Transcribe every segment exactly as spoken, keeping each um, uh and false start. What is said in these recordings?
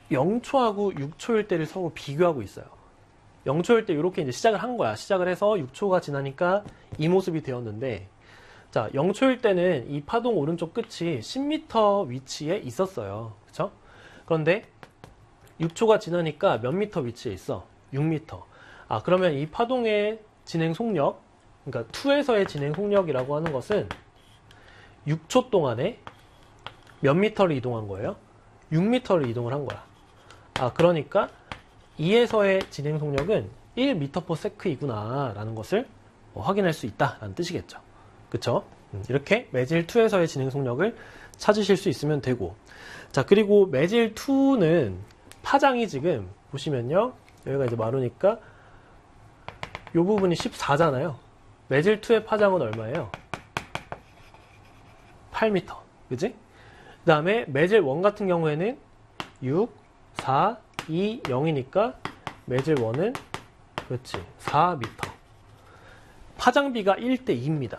영 초하고 육 초일 때를 서로 비교하고 있어요. 영 초일 때 이렇게 이제 시작을 한 거야. 시작을 해서 육 초가 지나니까 이 모습이 되었는데, 자, 영 초일 때는 이 파동 오른쪽 끝이 십 미터 위치에 있었어요. 그쵸? 그런데 육 초가 지나니까 몇 미터 위치에 있어? 육 미터. 아, 그러면 이 파동의 진행 속력, 그러니까 이에서의 진행 속력이라고 하는 것은 육 초 동안에 몇 미터를 이동한 거예요? 육 미터를 이동을 한 거야. 아, 그러니까 이에서의 진행 속력은 일 미터 퍼 세컨드이구나 라는 것을 확인할 수 있다라는 뜻이겠죠. 그쵸? 이렇게 매질 이에서의 진행 속력을 찾으실 수 있으면 되고, 자, 그리고 매질 이는 파장이 지금 보시면요, 여기가 이제 마루니까 이 부분이 십사잖아요. 매질 이의 파장은 얼마예요? 팔 미터. 그지? 그 다음에 매질 일 같은 경우에는 육, 사, 이, 영이니까 매질 일은 그렇지, 사 미터. 파장비가 일 대 이입니다.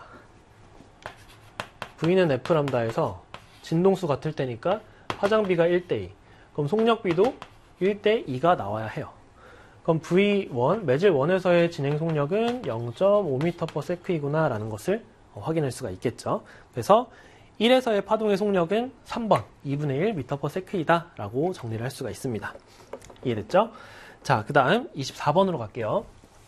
V는 F 람다에서 진동수 같을 때니까 파장비가 일 대 이. 그럼 속력비도 일 대 이가 나와야 해요. 그럼 브이 일, 매질 일에서의 진행 속력은 영 점 오 미터 퍼 세컨드이구나 라는 것을 확인할 수가 있겠죠. 그래서 일에서의 파동의 속력은 삼 번, 이분의 일 미터 퍼 세컨드이다 라고 정리를 할 수가 있습니다. 이해됐죠? 자, 그 다음 이십사 번으로 갈게요.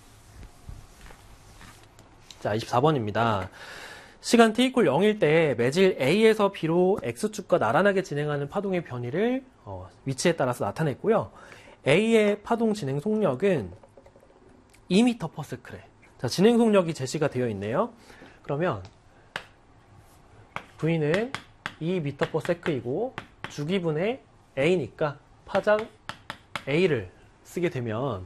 자, 이십사 번입니다. 시간 t 이퀄 영일 때 매질 A에서 B로 X축과 나란하게 진행하는 파동의 변이를 어, 위치에 따라서 나타냈고요. A의 파동 진행 속력은 이 미터 퍼 세컨드. 자, 진행 속력이 제시가 되어 있네요. 그러면 V는 이 미터 퍼 세컨드이고 주기분의 A니까 파장 A를 쓰게 되면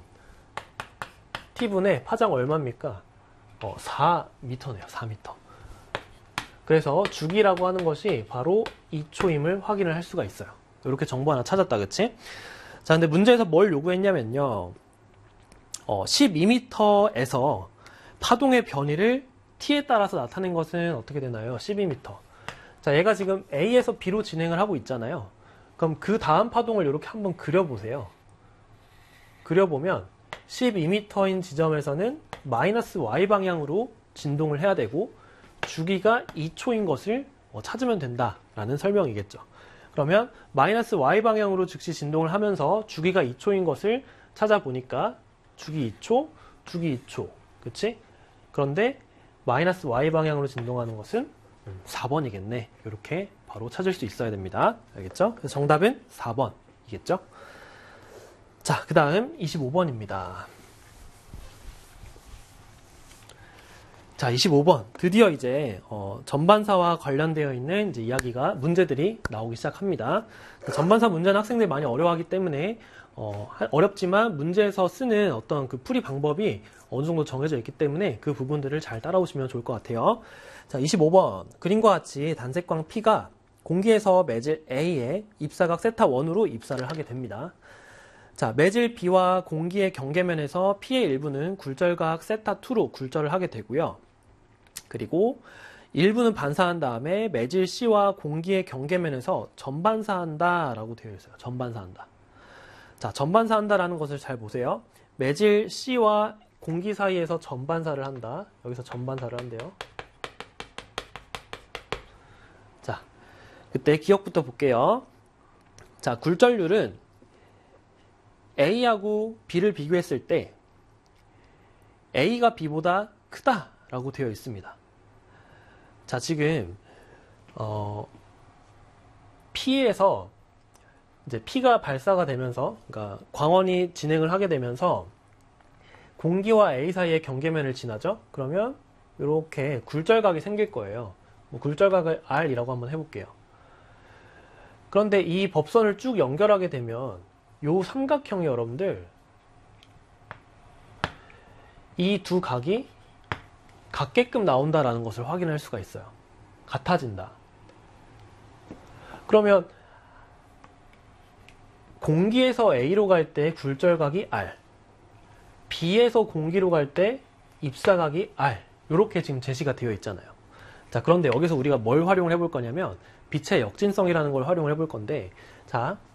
T분의 파장 얼마입니까? 어, 사 미터네요. 사 미터. 그래서 주기라고 하는 것이 바로 이 초임을 확인을 할 수가 있어요. 이렇게 정보 하나 찾았다, 그치? 자, 근데 문제에서 뭘 요구했냐면요. 어, 십이 미터에서 파동의 변이를 T에 따라서 나타낸 것은 어떻게 되나요? 십이 미터. 자, 얘가 지금 A에서 B로 진행을 하고 있잖아요. 그럼 그 다음 파동을 이렇게 한번 그려보세요. 그려보면 십이 미터인 지점에서는 마이너스 Y 방향으로 진동을 해야 되고 주기가 이 초인 것을 찾으면 된다라는 설명이겠죠. 그러면 마이너스 Y 방향으로 즉시 진동을 하면서 주기가 이 초인 것을 찾아보니까 주기 이 초, 주기 이 초. 그치? 그런데 마이너스 Y 방향으로 진동하는 것은 사 번이겠네. 이렇게 바로 찾을 수 있어야 됩니다. 알겠죠? 그래서 정답은 사 번이겠죠? 자, 그 다음 이십오 번입니다. 자, 이십오 번. 드디어 이제 어, 전반사와 관련되어 있는 이제 이야기가, 문제들이 나오기 시작합니다. 전반사 문제는 학생들이 많이 어려워하기 때문에 어, 어렵지만 문제에서 쓰는 어떤 그 풀이 방법이 어느 정도 정해져 있기 때문에 그 부분들을 잘 따라오시면 좋을 것 같아요. 자, 이십오 번. 그림과 같이 단색광 P가 공기에서 매질 A에 입사각 세타 일으로 입사를 하게 됩니다. 자, 매질 B와 공기의 경계면에서 P의 일부는 굴절각 세타 이로 굴절을 하게 되고요. 그리고 일부는 반사한 다음에 매질 C와 공기의 경계면에서 전반사한다 라고 되어 있어요. 전반사한다. 자, 전반사한다라는 것을 잘 보세요. 매질 C와 공기 사이에서 전반사를 한다. 여기서 전반사를 한대요. 자, 그때 기억부터 볼게요. 자, 굴절률은 A하고 B를 비교했을 때 A가 B보다 크다라고 되어 있습니다. 자, 지금 어, P에서 이제 P가 발사가 되면서, 그러니까 광원이 진행을 하게 되면서 공기와 A 사이의 경계면을 지나죠. 그러면 이렇게 굴절각이 생길 거예요. 뭐 굴절각을 R이라고 한번 해볼게요. 그런데 이 법선을 쭉 연결하게 되면 요 삼각형이, 여러분들, 이 두 각이 같게끔 나온다라는 것을 확인할 수가 있어요. 같아진다. 그러면 공기에서 A로 갈 때 굴절각이 R, B에서 공기로 갈 때 입사각이 R, 이렇게 지금 제시가 되어 있잖아요. 자, 그런데 여기서 우리가 뭘 활용을 해볼 거냐면 빛의 역진성이라는 걸 활용을 해볼 건데, 자,